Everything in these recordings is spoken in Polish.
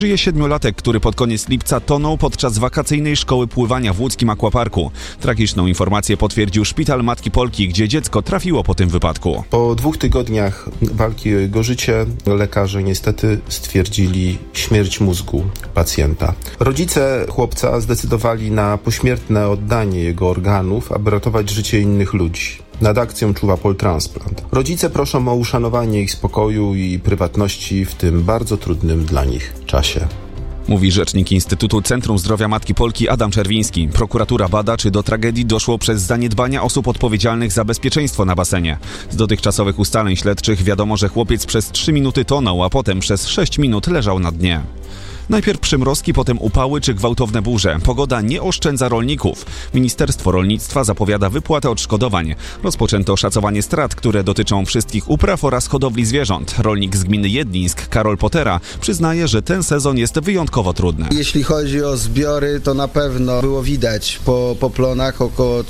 Żyje 7-latek, który pod koniec lipca tonął podczas wakacyjnej szkoły pływania w łódzkim aquaparku. Tragiczną informację potwierdził szpital Matki Polki, gdzie dziecko trafiło po tym wypadku. Po 2 tygodniach walki o jego życie lekarze niestety stwierdzili śmierć mózgu pacjenta. Rodzice chłopca zdecydowali na pośmiertne oddanie jego organów, aby ratować życie innych ludzi. Nad akcją czuwa Poltransplant. Rodzice proszą o uszanowanie ich spokoju i prywatności w tym bardzo trudnym dla nich czasie. Mówi rzecznik Instytutu Centrum Zdrowia Matki Polki Adam Czerwiński. Prokuratura bada, czy do tragedii doszło przez zaniedbania osób odpowiedzialnych za bezpieczeństwo na basenie. Z dotychczasowych ustaleń śledczych wiadomo, że chłopiec przez 3 minuty tonął, a potem przez 6 minut leżał na dnie. Najpierw przymrozki, potem upały czy gwałtowne burze. Pogoda nie oszczędza rolników. Ministerstwo Rolnictwa zapowiada wypłatę odszkodowań. Rozpoczęto szacowanie strat, które dotyczą wszystkich upraw oraz hodowli zwierząt. Rolnik z gminy Jedlińsk, Karol Potera, przyznaje, że ten sezon jest wyjątkowo trudny. Jeśli chodzi o zbiory, to na pewno było widać po plonach około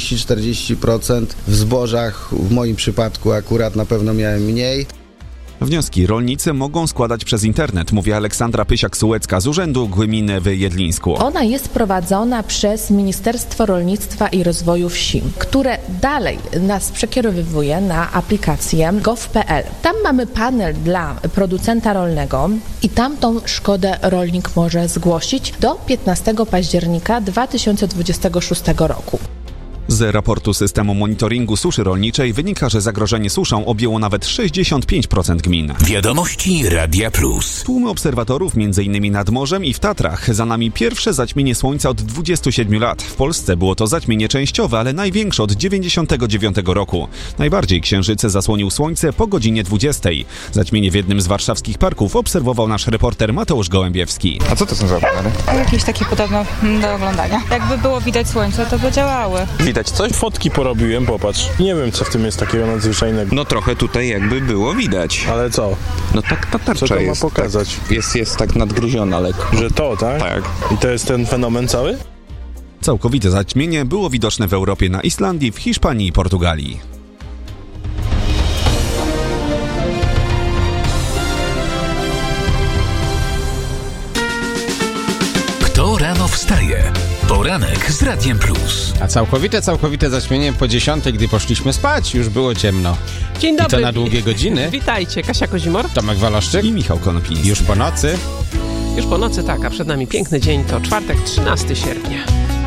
30-40%. W zbożach, w moim przypadku akurat na pewno miałem mniej. Wnioski rolnicy mogą składać przez internet, mówi Aleksandra Pysiak-Sułecka z Urzędu Gminy w Jedlińsku. Ona jest prowadzona przez Ministerstwo Rolnictwa i Rozwoju Wsi, które dalej nas przekierowuje na aplikację gov.pl. Tam mamy panel dla producenta rolnego i tam tą szkodę rolnik może zgłosić do 15 października 2026 roku. Z raportu systemu monitoringu suszy rolniczej wynika, że zagrożenie suszą objęło nawet 65% gmin. Wiadomości Radia Plus. Tłumy obserwatorów m.in. nad morzem i w Tatrach. Za nami pierwsze zaćmienie słońca od 27 lat. W Polsce było to zaćmienie częściowe, ale największe od 99 roku. Najbardziej księżyce zasłonił słońce po godzinie 20. Zaćmienie w jednym z warszawskich parków obserwował nasz reporter Mateusz Gołębiewski. A co to są za okulary? Jakieś takie podobno do oglądania. Jakby było widać słońce, to by działały. Widać coś? Fotki porobiłem, popatrz. Nie wiem, co w tym jest takiego nadzwyczajnego. No trochę tutaj jakby było widać. Ale co? No tak ta tarcza co to jest. Ma pokazać? Tak, jest tak nadgryziona lekko. Że to, tak? Tak. I to jest ten fenomen cały? Całkowite zaćmienie było widoczne w Europie na Islandii, w Hiszpanii i Portugalii. Kto rano wstaje? Poranek z Radiem Plus. A całkowite zaćmienie po 10, gdy poszliśmy spać, już było ciemno. Dzień dobry. I to na długie godziny. Witajcie, Kasia Kozimor, Tomek Waloszczyk i Michał Konopnicki. Już po nocy. tak, a przed nami piękny dzień, to czwartek, 13 sierpnia.